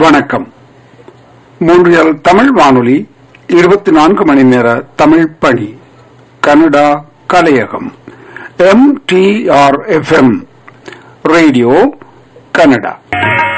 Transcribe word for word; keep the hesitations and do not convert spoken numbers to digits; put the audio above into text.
வணக்கம். மூன்றியல் தமிழ் வானொலி இருபத்தி நான்கு மணி நேர தமிழ் பணி. Canada கலையகம். M D R F M radio Canada.